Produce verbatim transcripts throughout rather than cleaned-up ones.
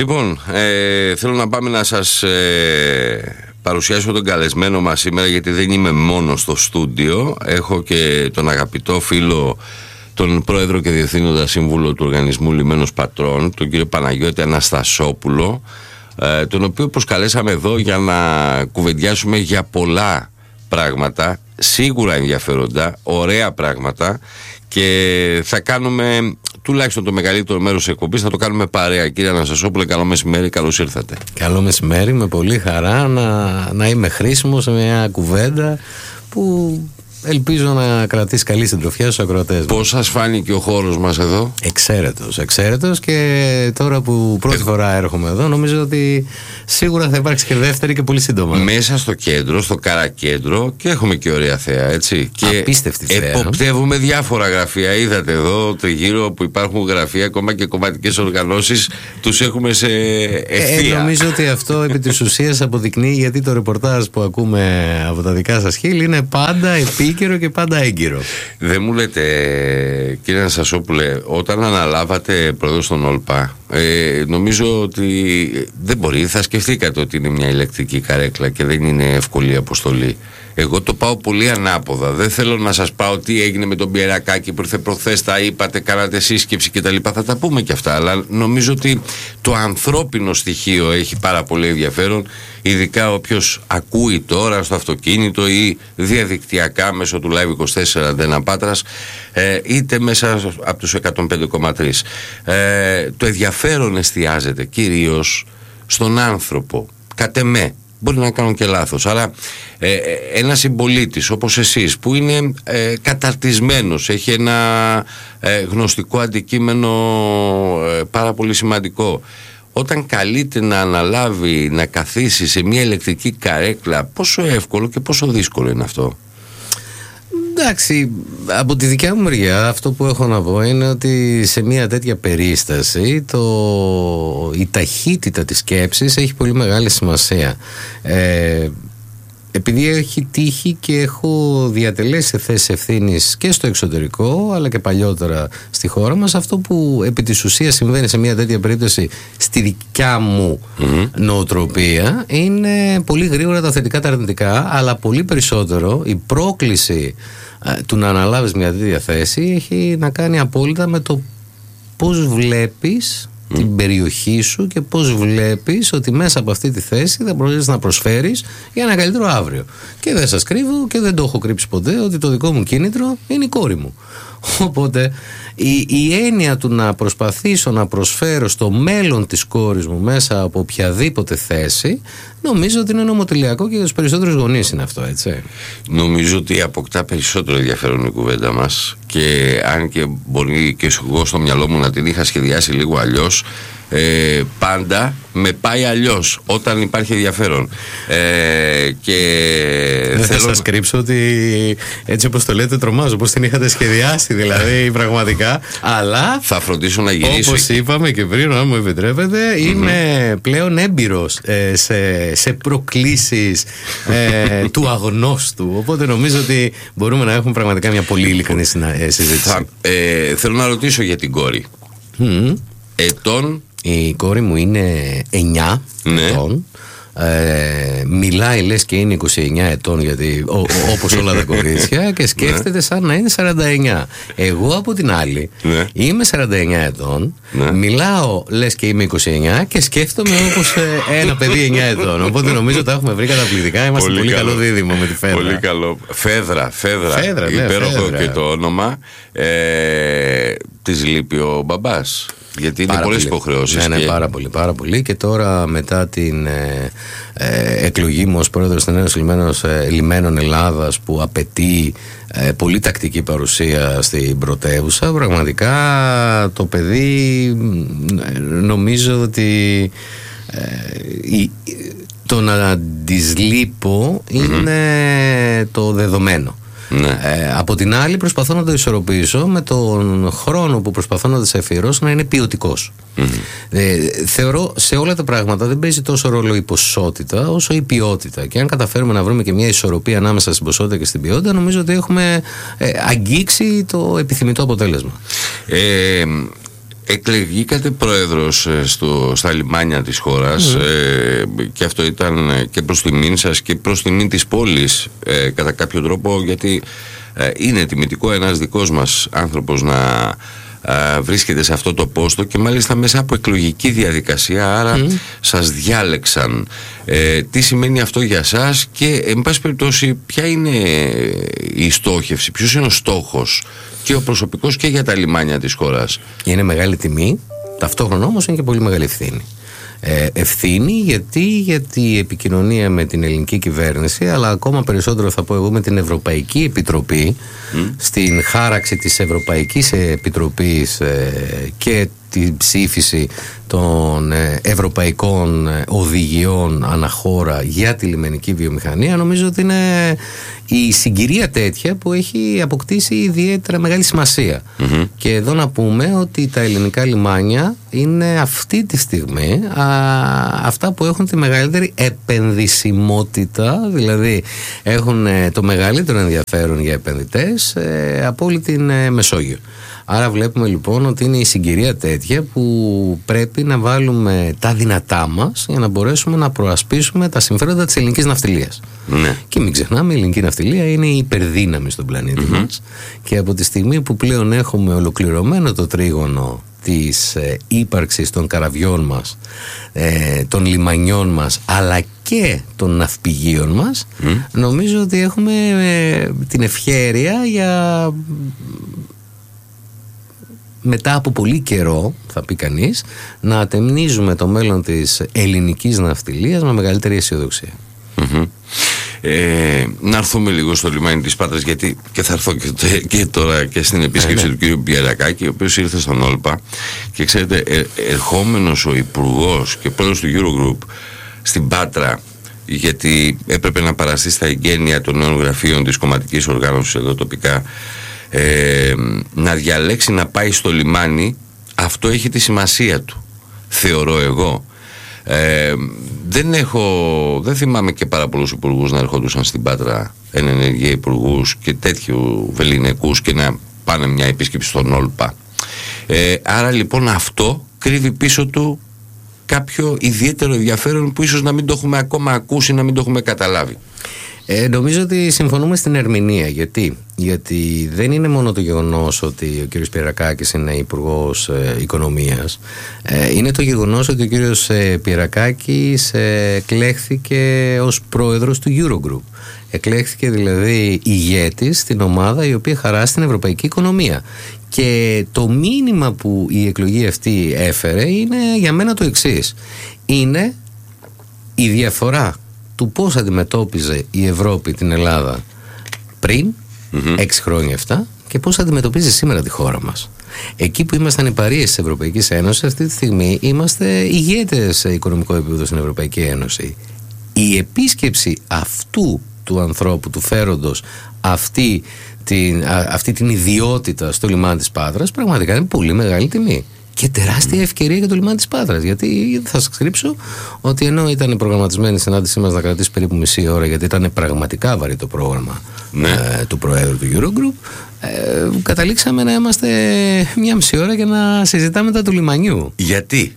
Λοιπόν, ε, θέλω να πάμε να σας ε, παρουσιάσω τον καλεσμένο μας σήμερα, γιατί δεν είμαι μόνο στο στούντιο. Έχω και τον αγαπητό φίλο, τον πρόεδρο και διευθύνοντα σύμβουλο του Οργανισμού Λιμένος Πατρών, τον κύριο Παναγιώτη Αναστασόπουλο, ε, τον οποίο προσκαλέσαμε εδώ για να κουβεντιάσουμε για πολλά πράγματα, σίγουρα ενδιαφέροντα, ωραία πράγματα, και θα κάνουμε τουλάχιστον το μεγαλύτερο μέρος της εκπομπής θα το κάνουμε παρέα. Κύριε Αναστασόπουλε, καλό μεσημέρι, καλώς ήρθατε. Καλό μεσημέρι, με πολύ χαρά να, να είμαι χρήσιμο σε μια κουβέντα που ελπίζω να κρατήσει καλή συντροφιά στους ακροατές. Πώς σας φάνηκε ο χώρος μας εδώ? Εξαίρετος, εξαίρετος, και τώρα που πρώτη ε... φορά έρχομαι εδώ, νομίζω ότι σίγουρα θα υπάρξει και δεύτερη και πολύ σύντομα. Μέσα στο κέντρο, στο Καρακέντρο, και έχουμε και ωραία θέα, έτσι. Απίστευτη και θέα. Εποπτεύουμε διάφορα γραφεία. Είδατε εδώ τριγύρω που υπάρχουν γραφεία, ακόμα και κομματικές οργανώσεις, τους έχουμε σε ευθεία. Ε, νομίζω ότι αυτό επί της ουσίας αποδεικνύει, γιατί το ρεπορτάζ που ακούμε από τα δικά σας χείλη είναι πάντα επίκαιρο και πάντα έγκυρο. Δεν μου λέτε, κύριε Αναστασόπουλε, όταν αναλάβατε πρόεδρος των ΟΛΠΑ, ε, νομίζω ότι δεν μπορεί, θα σκεφτήκατε ότι είναι μια ηλεκτρική καρέκλα και δεν είναι εύκολη αποστολή. Εγώ το πάω πολύ ανάποδα. Δεν θέλω να σας πάω τι έγινε με τον Πιερακάκη που ήρθε προχθές, τα είπατε, κάνατε σύσκεψη κτλ. Θα τα πούμε και αυτά. Αλλά νομίζω ότι το ανθρώπινο στοιχείο έχει πάρα πολύ ενδιαφέρον, ειδικά όποιος ακούει τώρα στο αυτοκίνητο ή διαδικτυακά μέσω του Live είκοσι τέσσερα Αντένα Πάτρας, ε, είτε μέσα από τους εκατόν πέντε κόμμα τρία. Ε, το ενδιαφέρον εστιάζεται κυρίως στον άνθρωπο. Κατ' εμέ. Μπορεί να κάνω και λάθος, αλλά ε, ένας συμπολίτης όπως εσείς, που είναι ε, καταρτισμένος, έχει ένα ε, γνωστικό αντικείμενο ε, πάρα πολύ σημαντικό, όταν καλείται να αναλάβει, να καθίσει σε μια ηλεκτρική καρέκλα, πόσο εύκολο και πόσο δύσκολο είναι αυτό? Εντάξει, από τη δικιά μου μεριά αυτό που έχω να πω είναι ότι σε μια τέτοια περίσταση το, η ταχύτητα της σκέψης έχει πολύ μεγάλη σημασία. Ε, επειδή έχει τύχει και έχω διατελέσει σε θέσεις ευθύνης και στο εξωτερικό αλλά και παλιότερα στη χώρα μας, αυτό που επί της ουσίας συμβαίνει σε μια τέτοια περίπτωση στη δικιά μου mm-hmm. νοοτροπία είναι πολύ γρήγορα τα θετικά τα αρνητικά, αλλά πολύ περισσότερο η πρόκληση του να αναλάβεις μια τέτοια θέση έχει να κάνει απόλυτα με το πώς βλέπεις mm. την περιοχή σου και πώς βλέπεις ότι μέσα από αυτή τη θέση θα μπορείς να προσφέρεις για ένα καλύτερο αύριο. Και δεν σας κρύβω και δεν το έχω κρύψει ποτέ ότι το δικό μου κίνητρο είναι η κόρη μου. Οπότε η, η έννοια του να προσπαθήσω να προσφέρω στο μέλλον της κόρης μου μέσα από οποιαδήποτε θέση, νομίζω ότι είναι νομοτελειακό και για τους περισσότερους γονείς είναι αυτό, έτσι. Νομίζω ότι αποκτά περισσότερο ενδιαφέρον η κουβέντα μας, και αν και μπορεί και εγώ στο μυαλό μου να την είχα σχεδιάσει λίγο αλλιώς, ε, πάντα με πάει αλλιώς όταν υπάρχει ενδιαφέρον. Ε, και δεν θέλω... θα σας κρύψω ότι έτσι όπως το λέτε τρομάζω, όπως την είχατε σχεδιάσει δηλαδή πραγματικά, αλλά θα φροντίσω να γυρίσω. Όπως είπαμε και πριν, αν μου επιτρέπετε, mm-hmm. είμαι πλέον έμπειρος ε, σε, σε προκλήσεις ε, του αγνώστου, οπότε νομίζω ότι μπορούμε να έχουμε πραγματικά μια πολύ ειλικρινή συζήτηση. Θα, ε, θέλω να ρωτήσω για την κόρη. Mm. Ετών. Η κόρη μου είναι εννιά ναι. ετών. Ε, μιλάει λες και είναι είκοσι εννιά ετών, γιατί ό, ό, όπως όλα τα κορίτσια, και σκέφτεται σαν να είναι σαράντα εννιά. Εγώ από την άλλη ναι. είμαι σαράντα εννιά ετών, ναι. μιλάω λες και είμαι είκοσι εννιά και σκέφτομαι όπως ε, ένα παιδί εννιά ετών. Οπότε νομίζω τα έχουμε βρει καταπληκτικά. Είμαστε πολύ, πολύ καλό. καλό δίδυμο με τη Φέδρα. Πολύ καλό. Φέδρα, Φέδρα, Φέδρα ναι, υπέροχο Φέδρα. Και το όνομα. ε, Της λείπει ο μπαμπάς? Γιατί είναι πολλές υποχρεώσεις. Ναι, ναι, και... πάρα πολύ, πάρα πολύ. Και τώρα μετά την ε, ε, εκλογή μου ως πρόεδρος της Ένωσης Λιμένος, ε, Λιμένων Ελλάδας, που απαιτεί ε, πολύ τακτική παρουσία στην πρωτεύουσα, πραγματικά το παιδί νομίζω ότι ε, η, το να της λείπω είναι mm-hmm. το δεδομένο. Ναι. Ε, από την άλλη προσπαθώ να το ισορροπήσω με τον χρόνο που προσπαθώ να της αφιερώσω να είναι ποιοτικός. Mm-hmm. ε, θεωρώ σε όλα τα πράγματα δεν παίζει τόσο ρόλο η ποσότητα όσο η ποιότητα, και αν καταφέρουμε να βρούμε και μια ισορροπία ανάμεσα στην ποσότητα και στην ποιότητα, νομίζω ότι έχουμε ε, αγγίξει το επιθυμητό αποτέλεσμα. ε, εκλεγήκατε πρόεδρος στο, στα λιμάνια της χώρας, mm. ε, και αυτό ήταν και προς τιμήν σας και προς τιμήν της πόλης, ε, κατά κάποιο τρόπο, γιατί ε, είναι τιμητικό ένας δικός μας άνθρωπος να ε, βρίσκεται σε αυτό το πόστο και μάλιστα μέσα από εκλογική διαδικασία, άρα mm. σας διάλεξαν. Ε, τι σημαίνει αυτό για σας και εν πάση περιπτώσει ποια είναι η στόχευση, ποιος είναι ο στόχος και ο προσωπικός και για τα λιμάνια της χώρας? Είναι μεγάλη τιμή, ταυτόχρονα όμως είναι και πολύ μεγάλη ευθύνη. Ε, ευθύνη γιατί, γιατί η επικοινωνία με την ελληνική κυβέρνηση, αλλά ακόμα περισσότερο θα πω εγώ με την Ευρωπαϊκή Επιτροπή, mm. στην χάραξη της Ευρωπαϊκής Επιτροπής ε, και την ψήφιση των ε, ευρωπαϊκών ε, οδηγιών αναχώρα για τη λιμενική βιομηχανία, νομίζω ότι είναι η συγκυρία τέτοια που έχει αποκτήσει ιδιαίτερα μεγάλη σημασία. Mm-hmm. Και εδώ να πούμε ότι τα ελληνικά λιμάνια είναι αυτή τη στιγμή α, αυτά που έχουν τη μεγαλύτερη επενδυσιμότητα, δηλαδή έχουν ε, το μεγαλύτερο ενδιαφέρον για επενδυτές ε, από όλη την ε, Μεσόγειο. Άρα βλέπουμε λοιπόν ότι είναι η συγκυρία τέτοια που πρέπει να βάλουμε τα δυνατά μας για να μπορέσουμε να προασπίσουμε τα συμφέροντα της ελληνικής ναυτιλίας. Ναι. Και μην ξεχνάμε, η ελληνική ναυτιλία είναι η υπερδύναμη στον πλανήτη mm-hmm. μας, και από τη στιγμή που πλέον έχουμε ολοκληρωμένο το τρίγωνο της ε, ύπαρξης των καραβιών μας, ε, των λιμανιών μας, αλλά και των ναυπηγείων μας, mm. νομίζω ότι έχουμε ε, την ευχέρεια για... μετά από πολύ καιρό, θα πει κανείς, να ατεμνίζουμε το μέλλον της ελληνικής ναυτιλίας με μεγαλύτερη αισιοδοξία. Mm-hmm. Ε, να έρθουμε λίγο στο λιμάνι της Πάτρας, γιατί και θα έρθω και, και τώρα και στην επίσκεψη ε, ναι. του κ. Πιερακάκη, ο οποίος ήρθε στον Όλπα και ξέρετε, ε, ερχόμενος ο υπουργός και πρόεδρος του Eurogroup στην Πάτρα, γιατί έπρεπε να παραστεί στα εγγένεια των νέων γραφείων της κομματικής οργάνωσης εδώ τοπικά, Ε, να διαλέξει να πάει στο λιμάνι, αυτό έχει τη σημασία του, θεωρώ εγώ. ε, δεν έχω δεν θυμάμαι και πάρα πολλούς υπουργούς να ερχόντουσαν στην Πάτρα, ενεργεία υπουργούς και τέτοιου βεληνικούς, και να πάνε μια επίσκεψη στον Όλπα. ε, άρα λοιπόν αυτό κρύβει πίσω του κάποιο ιδιαίτερο ενδιαφέρον που ίσως να μην το έχουμε ακόμα ακούσει, να μην το έχουμε καταλάβει. Ε, νομίζω ότι συμφωνούμε στην ερμηνεία. Γιατί? Γιατί δεν είναι μόνο το γεγονός ότι ο κύριος Πιερακάκης είναι υπουργός ε, οικονομίας. Ε, είναι το γεγονός ότι ο κύριος ε, Πιερακάκης ε, εκλέχθηκε ως πρόεδρος του Eurogroup. Εκλέχθηκε δηλαδή ηγέτης στην ομάδα η οποία χαράσει την ευρωπαϊκή οικονομία. Και το μήνυμα που η εκλογή αυτή έφερε είναι για μένα το εξής. Είναι η διαφορά του πώς αντιμετώπιζε η Ευρώπη την Ελλάδα πριν mm-hmm. έξι χρόνια αυτά και πώς αντιμετωπίζει σήμερα τη χώρα μας. Εκεί που ήμασταν οι παρείες της Ευρωπαϊκής Ένωσης, αυτή τη στιγμή είμαστε ηγέτες σε οικονομικό επίπεδο στην Ευρωπαϊκή Ένωση. Η επίσκεψη αυτού του ανθρώπου, του φέροντος αυτή την, α, αυτή την ιδιότητα στο λιμάνι της Πάτρας, πραγματικά είναι πολύ μεγάλη τιμή. Και τεράστια ευκαιρία για το λιμάνι της Πάτρας. Γιατί θα σας κρύψω ότι ενώ ήταν προγραμματισμένη η συνάντησή μας να κρατήσει περίπου μισή ώρα, γιατί ήταν πραγματικά βαρύ το πρόγραμμα ναι. ε, του Προέδρου του Eurogroup, ε, καταλήξαμε να είμαστε μια μισή ώρα για να συζητάμε τα του λιμανιού. Γιατί?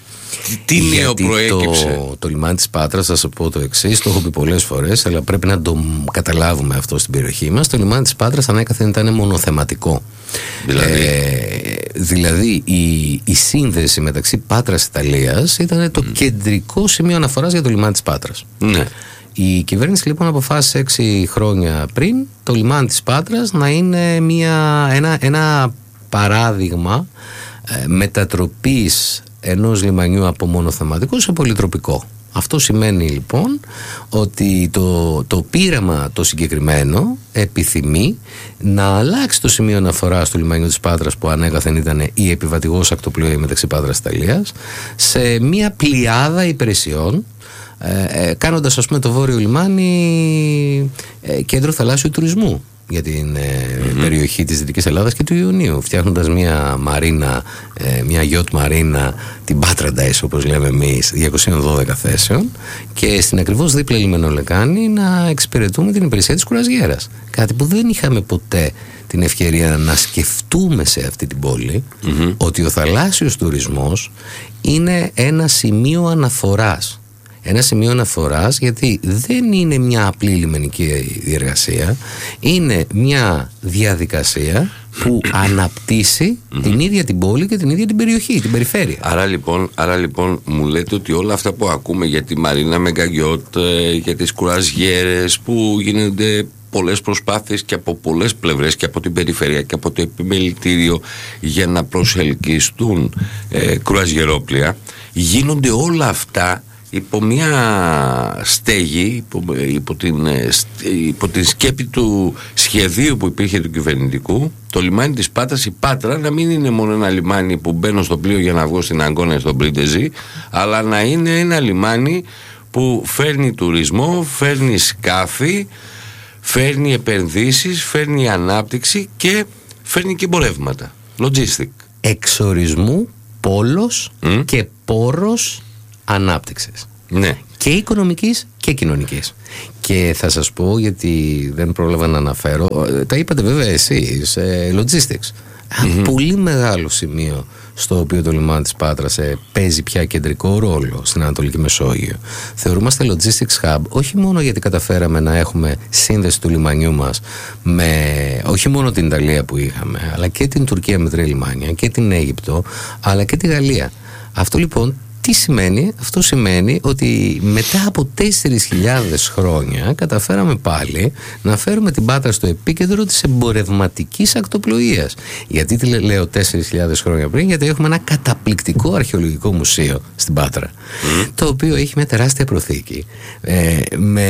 Τι νέο προέκυψε? Το, το λιμάνι της Πάτρας, θα σας πω το εξής, το έχω πει πολλές φορές, αλλά πρέπει να το καταλάβουμε αυτό στην περιοχή μας. Το λιμάνι της Πάτρας ανέκαθεν ήταν μονοθεματικό. Δηλαδή, ε, δηλαδή η, η σύνδεση μεταξύ Πάτρας και Ιταλίας ήταν το mm. κεντρικό σημείο αναφοράς για το λιμάνι της Πάτρας. Ναι. Η κυβέρνηση λοιπόν αποφάσισε έξι χρόνια πριν το λιμάνι της Πάτρας να είναι μια, ένα, ένα παράδειγμα ε, μετατροπής ενός λιμανιού από μονοθεματικό σε πολυτροπικό. Αυτό σημαίνει λοιπόν ότι το, το πείραμα το συγκεκριμένο επιθυμεί να αλλάξει το σημείο αναφοράς του λιμανιού της Πάτρας, που ανέκαθεν ήταν η επιβατηγός ακτοπλοεία μεταξύ Πάτρας και Ιταλίας, σε μια πλειάδα υπηρεσιών, ε, ε, κάνοντας ας πούμε το βόρειο λιμάνι ε, κέντρο θαλάσσιου τουρισμού για την ε, mm-hmm. περιοχή της Δυτικής Ελλάδας και του Ιωνίου, φτιάχνοντας μια μαρίνα, ε, μια γιότ μαρίνα, την Paradise όπως λέμε εμείς, διακόσιες δώδεκα θέσεων, και στην ακριβώς δίπλα λιμενολεκάνη να εξυπηρετούμε την υπηρεσία της κουραζιέρας, κάτι που δεν είχαμε ποτέ τη την ευκαιρία να σκεφτούμε σε αυτή την πόλη mm-hmm. ότι ο θαλάσσιος τουρισμός είναι ένα σημείο αναφοράς. Ένα σημείο αναφοράς γιατί δεν είναι μια απλή λιμενική διεργασία, είναι μια διαδικασία που αναπτύσσει mm-hmm. την ίδια την πόλη και την ίδια την περιοχή, την περιφέρεια. Άρα λοιπόν, άρα λοιπόν μου λέτε ότι όλα αυτά που ακούμε για τη Μαρίνα Μεγκαγιώτ, για τις κουραζιέρες που γίνονται πολλές προσπάθειες και από πολλές πλευρές και από την περιφέρεια και από το επιμελητήριο για να προσελκυστούν ε, κουραζιερόπλια, γίνονται όλα αυτά υπό μια στέγη, υπό, υπό, την, υπό την σκέπη του σχεδίου που υπήρχε του κυβερνητικού, το λιμάνι της Πάτρας, η Πάτρα, να μην είναι μόνο ένα λιμάνι που μπαίνω στο πλοίο για να βγω στην Αγκώνα στον Πρίντεζη, αλλά να είναι ένα λιμάνι που φέρνει τουρισμό, φέρνει σκάφη, φέρνει επενδύσεις, φέρνει ανάπτυξη και φέρνει και εμπορεύματα. Logistic. Εξορισμού πόλος mm? και πόρος ανάπτυξης. Ναι. Και οικονομικής και κοινωνικής. Και θα σας πω, γιατί δεν πρόλαβα να αναφέρω, τα είπατε βέβαια εσείς, logistics. Mm-hmm. Πολύ μεγάλο σημείο στο οποίο το λιμάνι της Πάτρας ε, παίζει πια κεντρικό ρόλο στην Ανατολική Μεσόγειο. Θεωρούμαστε logistics hub όχι μόνο γιατί καταφέραμε να έχουμε σύνδεση του λιμανιού μας με όχι μόνο την Ιταλία που είχαμε, αλλά και την Τουρκία με τρία λιμάνια και την Αίγυπτο, αλλά και τη Γαλλία. Αυτό λοιπόν τι σημαίνει? Αυτό σημαίνει ότι μετά από τέσσερις χιλιάδες χρόνια καταφέραμε πάλι να φέρουμε την Πάτρα στο επίκεντρο της εμπορευματικής ακτοπλοείας. Γιατί τι λέω τέσσερις χιλιάδες χρόνια πριν? Γιατί έχουμε ένα καταπληκτικό αρχαιολογικό μουσείο στην Πάτρα, mm. το οποίο έχει μια τεράστια προθήκη ε, με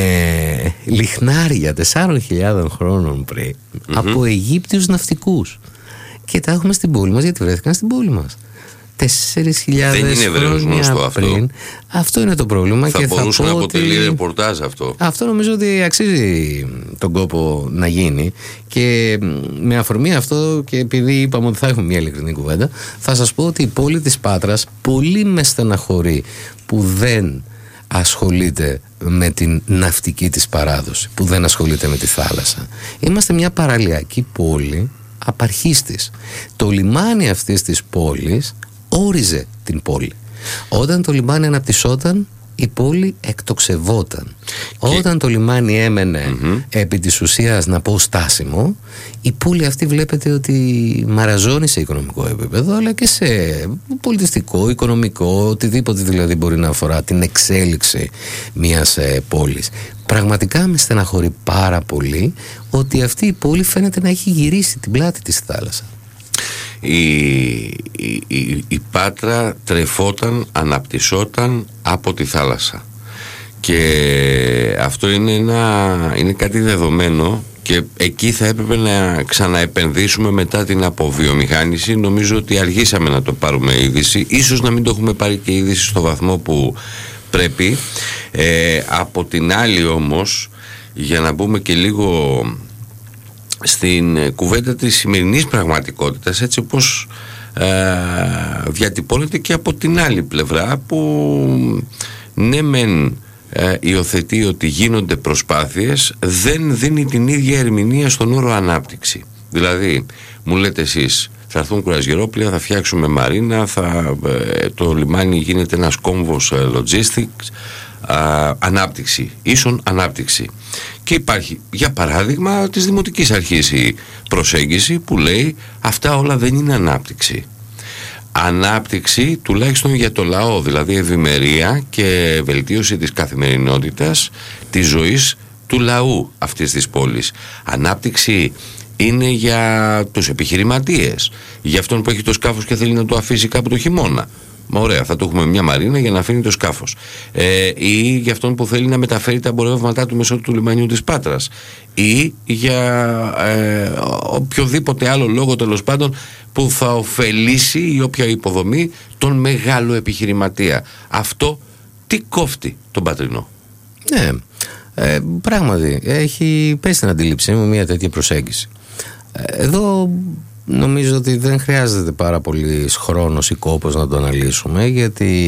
λιχνάρια τεσσάρων χιλιάδων χρόνων πριν mm-hmm. από Αιγύπτιους ναυτικούς, και τα έχουμε στην πόλη μας γιατί βρέθηκαν στην πόλη μας τέσσερις χιλιάδες χρόνια αυτό. πριν. Αυτό είναι το πρόβλημα. Θα και μπορούσε θα να πω αποτελεί ότι... ρεπορτάζ αυτό. Αυτό νομίζω ότι αξίζει τον κόπο να γίνει. Και με αφορμή αυτό, και επειδή είπαμε ότι θα έχουμε μια ειλικρινή κουβέντα, θα σας πω ότι η πόλη της Πάτρας πολύ με στεναχωρεί που δεν ασχολείται με την ναυτική της παράδοση, που δεν ασχολείται με τη θάλασσα. Είμαστε μια παραλιακή πόλη απαρχής της. Το λιμάνι αυτής της πόλης όριζε την πόλη. Όταν το λιμάνι αναπτυσσόταν, η πόλη εκτοξευόταν. Και... Όταν το λιμάνι έμενε mm-hmm. επί της ουσίας, να πω, στάσιμο, η πόλη αυτή βλέπετε ότι μαραζώνει σε οικονομικό επίπεδο, αλλά και σε πολιτιστικό, οικονομικό, οτιδήποτε δηλαδή μπορεί να αφορά την εξέλιξη μιας ε, πόλης. Πραγματικά με στεναχωρεί πάρα πολύ ότι αυτή η πόλη φαίνεται να έχει γυρίσει την πλάτη της στη θάλασσα. Η, η, η, η Πάτρα τρεφόταν, αναπτυσσόταν από τη θάλασσα, και αυτό είναι, ένα, είναι κάτι δεδομένο, και εκεί θα έπρεπε να ξαναεπενδύσουμε μετά την αποβιομηχάνηση. Νομίζω ότι αργήσαμε να το πάρουμε είδηση, ίσως να μην το έχουμε πάρει και είδηση στο βαθμό που πρέπει. ε, από την άλλη όμως, για να μπούμε και λίγο στην κουβέντα της σημερινής πραγματικότητας, έτσι όπως ε, διατυπώνεται και από την άλλη πλευρά, που ναι μεν ε, υιοθετεί ότι γίνονται προσπάθειες, δεν δίνει την ίδια ερμηνεία στον όρο ανάπτυξη. Δηλαδή μου λέτε εσείς, θα έρθουν κουραζιερόπλια, θα φτιάξουμε μαρίνα, θα, ε, το λιμάνι γίνεται ένας κόμβος ε, logistics, Α, ανάπτυξη, ίσον ανάπτυξη. Και υπάρχει, για παράδειγμα, της Δημοτικής Αρχής η προσέγγιση που λέει αυτά όλα δεν είναι ανάπτυξη. Ανάπτυξη, τουλάχιστον για το λαό, δηλαδή ευημερία και βελτίωση της καθημερινότητας, της ζωής του λαού αυτής της πόλης. Ανάπτυξη είναι για τους επιχειρηματίες, για αυτόν που έχει το σκάφος και θέλει να το αφήσει κάπου το χειμώνα. Μα ωραία, θα το έχουμε μια μαρίνα για να αφήνει το σκάφος. Ε, ή για αυτόν που θέλει να μεταφέρει τα εμπορεύματά του μέσω του λιμανιού της Πάτρας. Ή για ε, οποιοδήποτε άλλο λόγο, τέλος πάντων, που θα ωφελήσει ή όποια υποδομή τον μεγάλο επιχειρηματία. Αυτό τι κόφτει τον Πατρινό? Ναι, ε, πράγματι έχει πέσει στην αντίληψή μου μια τέτοια προσέγγιση. Εδώ νομίζω ότι δεν χρειάζεται πάρα πολύ χρόνος ή κόπος να το αναλύσουμε, γιατί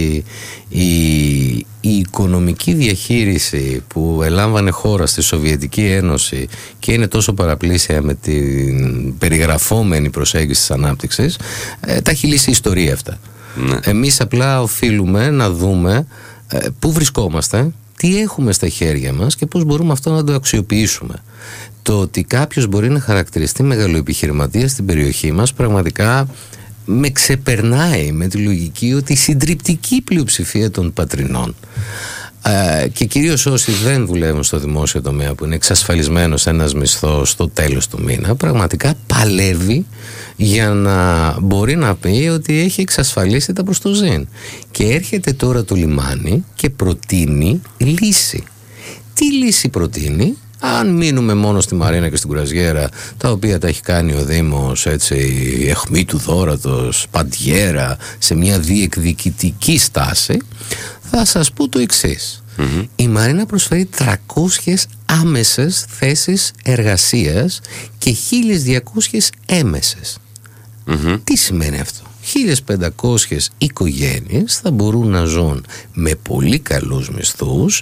η, η οικονομική διαχείριση που ελάμβανε χώρα στη Σοβιετική Ένωση και είναι τόσο παραπλήσια με την περιγραφόμενη προσέγγιση της ανάπτυξης, ε, τα έχει λύσει η ιστορία αυτά. Ναι. Εμείς απλά οφείλουμε να δούμε ε, πού βρισκόμαστε, τι έχουμε στα χέρια μας και πώς μπορούμε αυτό να το αξιοποιήσουμε. Το ότι κάποιος μπορεί να χαρακτηριστεί μεγαλοεπιχειρηματία στην περιοχή μας πραγματικά με ξεπερνάει με τη λογική ότι η συντριπτική πλειοψηφία των πατρινών ε, και κυρίως όσοι δεν δουλεύουν στο δημόσιο τομέα, που είναι εξασφαλισμένος ένας μισθός στο τέλος του μήνα, πραγματικά παλεύει για να μπορεί να πει ότι έχει εξασφαλίσει τα προστοζήν. Και έρχεται τώρα το λιμάνι και προτείνει λύση. Τι λύση προτείνει? Αν μείνουμε μόνο στη Μαρίνα και στην Κουραζιέρα, τα οποία τα έχει κάνει ο Δήμος έτσι αιχμή του δώρατος, παντιέρα, σε μια διεκδικητική στάση, θα σας πω το εξής. Mm-hmm. Η Μαρίνα προσφέρει τριακόσιες άμεσες θέσεις εργασίας και χίλιες διακόσιες έμεσες. Mm-hmm. Τι σημαίνει αυτό? χίλιες πεντακόσιες οικογένειες θα μπορούν να ζουν με πολύ καλούς μισθούς.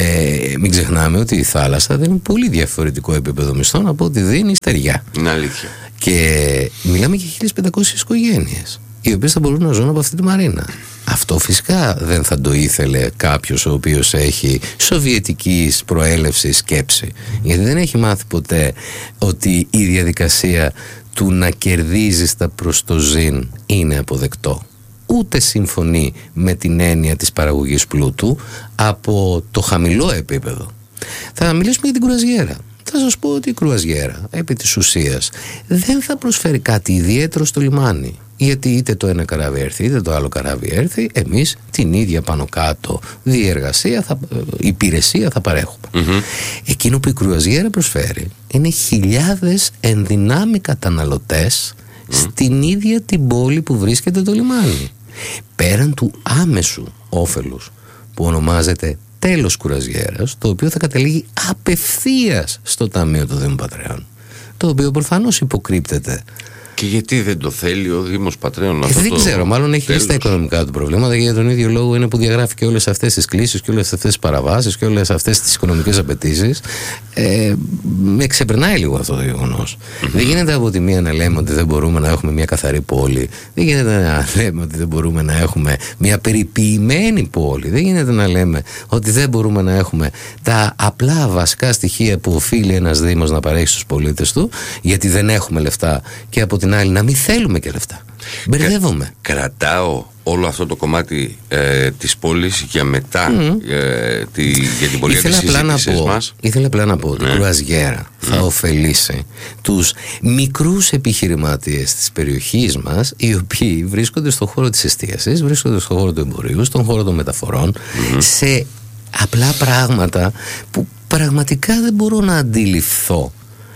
ε, Μην ξεχνάμε ότι η θάλασσα δίνει πολύ διαφορετικό επίπεδο μισθών από ό,τι δίνει η στεριά. Είναι αλήθεια. Και μιλάμε για χίλιες πεντακόσιες οικογένειες οι οποίες θα μπορούν να ζουν από αυτή τη Μαρίνα. Αυτό φυσικά δεν θα το ήθελε κάποιος ο οποίος έχει σοβιετικής προέλευσης σκέψη, γιατί δεν έχει μάθει ποτέ ότι η διαδικασία του να κερδίζεις τα προστοζήν είναι αποδεκτό. Ούτε συμφωνεί με την έννοια της παραγωγής πλούτου από το χαμηλό επίπεδο. Θα μιλήσουμε για την Κρουαζιέρα. Θα σας πω ότι η Κρουαζιέρα επί της ουσίας δεν θα προσφέρει κάτι ιδιαίτερο στο λιμάνι, γιατί είτε το ένα καράβι έρθει είτε το άλλο καράβι έρθει, εμείς την ίδια πάνω κάτω διεργασία, θα, υπηρεσία θα παρέχουμε. Mm-hmm. Εκείνο που η Κρουαζιέρα προσφέρει είναι χιλιάδες ενδυνάμει καταναλωτές mm-hmm. στην ίδια την πόλη που βρίσκεται το λιμάνι. Πέραν του άμεσου όφελους που ονομάζεται τέλος Κουραζιέρας, το οποίο θα καταλήγει απευθείας στο Ταμείο των Δήμων Πατρέων, το οποίο προφανώς υποκρύπτεται. Και γιατί δεν το θέλει ο Δήμος Πατρέων αυτό? Δεν το ξέρω, μάλλον έχει λύσει τα οικονομικά του προβλήματα, και για τον ίδιο λόγο είναι που διαγράφει και όλες αυτές τις κλήσεις και όλες αυτές τις παραβάσεις και όλες αυτές τις οικονομικές απαιτήσεις. Ε, με ξεπερνάει λίγο αυτό το γεγονός. Mm-hmm. Δεν γίνεται από τη μία να λέμε ότι δεν μπορούμε να έχουμε μια καθαρή πόλη, δεν γίνεται να λέμε ότι δεν μπορούμε να έχουμε μια περιποιημένη πόλη, δεν γίνεται να λέμε ότι δεν μπορούμε να έχουμε τα απλά βασικά στοιχεία που οφείλει ένας Δήμος να παρέχει στους πολίτες του, γιατί δεν έχουμε λεφτά, και από την άλλη να μην θέλουμε και λεφτά. Μπερδεύομαι. Κα, κρατάω όλο αυτό το κομμάτι ε, της πόλης για μετά mm. ε, τη, για την πορεία της συζήτησης μας. Ήθελα απλά να πω ότι η Κρουαζιέρα mm. θα ωφελήσει τους μικρούς επιχειρηματίες της περιοχής μας, οι οποίοι βρίσκονται στον χώρο της εστίασης, βρίσκονται στον χώρο του εμπορίου, στον χώρο των μεταφορών, mm. σε απλά πράγματα που πραγματικά δεν μπορώ να αντιληφθώ.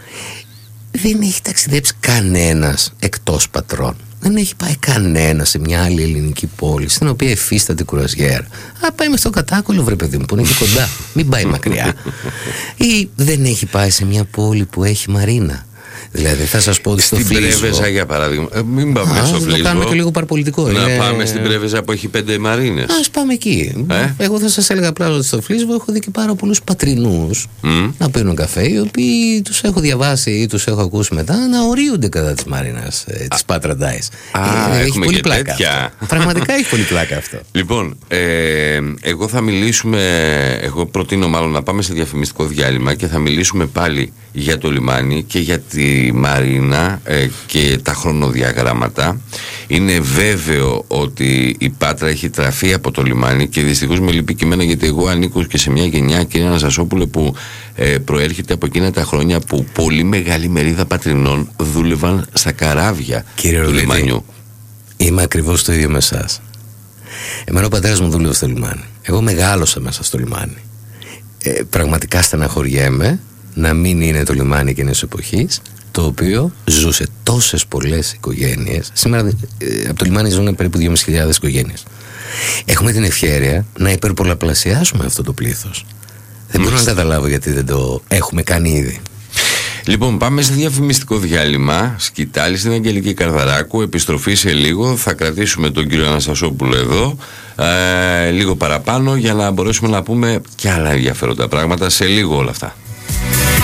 Δεν έχει ταξιδέψει κανένας εκτός πατρών. Δεν έχει πάει κανένα σε μια άλλη ελληνική πόλη στην οποία εφίσταται η Κρουαζιέρα. Α, πάει με στο Κατάκολο, βρε παιδί μου, που είναι και κοντά. Μην πάει μακριά. Ή δεν έχει πάει σε μια πόλη που έχει μαρίνα. Δηλαδή θα σας πω ότι στο Φλίσβο. Στην Πρέβεζα για παράδειγμα. Ε, μην πάμε Α, στο Φλίσβο. Το κάνουμε και λίγο παραπολιτικό. Να είναι... πάμε στην Πρέβεζα που έχει πέντε μαρίνες. Ας πάμε εκεί. Ε? Εγώ θα σας έλεγα απλά ότι στο Φλίσβο έχω δει και πάρα πολλούς πατρινούς mm. να πίνουν καφέ, οι οποίοι τους έχω διαβάσει ή τους έχω ακούσει μετά να ορίονται κατά της Μαρίνας, ε, της Πάτρα Ντάις. Α, ε, έχει πολύ πλάκα. Πραγματικά έχει πολύ πλάκα αυτό. Λοιπόν, ε, εγώ θα μιλήσουμε, εγώ προτείνω μάλλον να πάμε σε διαφημιστικό διάλειμμα και θα μιλήσουμε πάλι για το λιμάνι και για τη Μαρίνα ε, και τα χρονοδιαγράμματα. Είναι βέβαιο ότι η Πάτρα έχει τραφεί από το λιμάνι και δυστυχώς με λυπεί και εμένα, γιατί εγώ ανήκω και σε μια γενιά, κύριε Αναστασόπουλε, που ε, προέρχεται από εκείνα τα χρόνια που πολύ μεγάλη μερίδα πατρινών δούλευαν στα καράβια κύριε του Ρουλίτη, λιμάνιου. Είμαι ακριβώς το ίδιο με εσάς. Εμένα ο πατέρας μου δούλευε στο λιμάνι. Εγώ μεγάλωσα μέσα στο λιμάνι. Ε, πραγματικά στεναχωριέμαι να μην είναι το λιμάνι εκείνης εποχής, το οποίο ζούσε τόσες πολλές οικογένειες. Σήμερα ε, από το λιμάνι ζουν περίπου δυόμισι χιλιάδες οικογένειες. Έχουμε την ευχέρεια να υπερπολαπλασιάσουμε αυτό το πλήθος. Δεν μπορώ να καταλάβω γιατί δεν το έχουμε κάνει ήδη. Λοιπόν, πάμε σε διαφημιστικό διάλειμμα. Σκητάλη στην Αγγελική Καρδαράκου. Επιστροφή σε λίγο. Θα κρατήσουμε τον κύριο Αναστασόπουλο εδώ ε, λίγο παραπάνω για να μπορέσουμε να πούμε και άλλα ενδιαφέροντα πράγματα. Σε λίγο όλα αυτά.